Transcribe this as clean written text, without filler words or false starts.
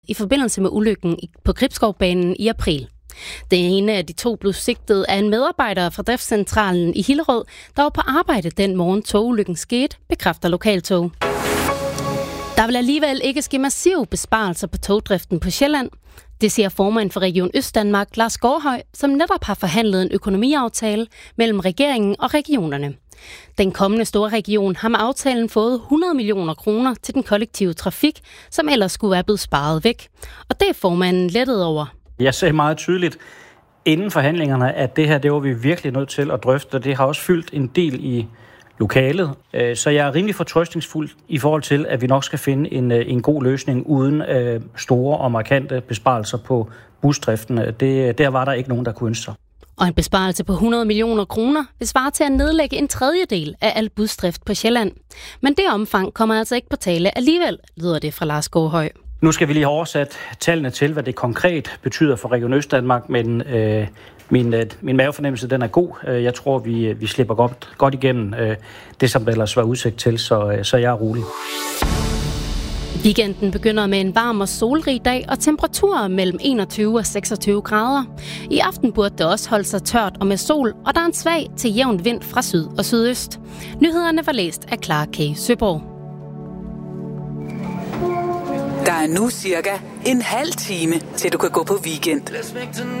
i forbindelse med ulykken på Gribskovbanen i april. Den ene af de to blev sigtet af en medarbejder fra driftscentralen i Hillerød, der var på arbejde den morgen togulykken skete, bekræfter Lokaltog. Der vil alligevel ikke ske massive besparelser på togdriften på Sjælland. Det siger formand for Region Østdanmark, Lars Gårdhøj, som netop har forhandlet en økonomiaftale mellem regeringen og regionerne. Den kommende store region har med aftalen fået 100 millioner kroner til den kollektive trafik, som ellers skulle være blevet sparet væk. Og det er formanden lettet over. Jeg sagde meget tydeligt inden forhandlingerne, at det her, det var vi virkelig nødt til at drøfte. Det har også fyldt en del i lokalet. Så jeg er rimelig fortrøstningsfuld i forhold til, at vi nok skal finde en god løsning uden store og markante besparelser på busdriften. Der var der ikke nogen, der kunne ønske sig. Og en besparelse på 100 millioner kroner vil svare til at nedlægge en tredjedel af al busdrift på Sjælland. Men det omfang kommer altså ikke på tale alligevel, lyder det fra Lars Gårdhøj. Nu skal vi lige have oversat tallene til, hvad det konkret betyder for Region Østdanmark, men min mavefornemmelse den er god. Jeg tror, vi slipper godt igennem det, som der ellers var udsigt til, så jeg er rolig. Weekenden begynder med en varm og solrig dag og temperaturer mellem 21 og 26 grader. I aften burde det også holde sig tørt og med sol, og der er en svag til jævn vind fra syd og sydøst. Nyhederne var læst af Clara K. Søborg. Der er nu cirka en halv time, til du kan gå på weekend.